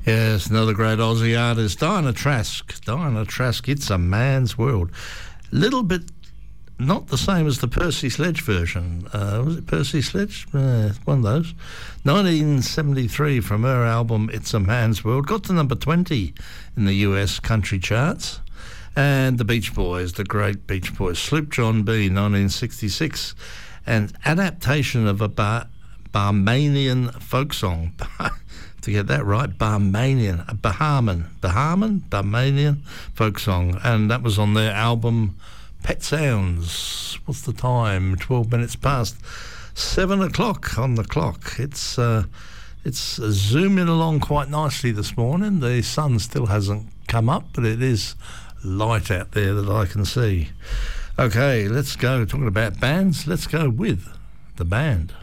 Yes, another great Aussie artist, Diana Trask. Diana Trask, It's a Man's World. Little bit not the same as the Percy Sledge version. Was it Percy Sledge? One of those. 1973 from her album It's a Man's World. Got to number 20 in the US country charts. And the Beach Boys, the great Beach Boys. Sloop John B, 1966. An adaptation of a Bahamian folk song. To get that right, Bahamian folk song. And that was on their album Pet Sounds. What's the time? 12 minutes past 7 o'clock on the clock. It's zooming along quite nicely this morning. The sun still hasn't come up, but it is light out there that I can see. Okay, let's go. Talking about bands, let's go with The Band.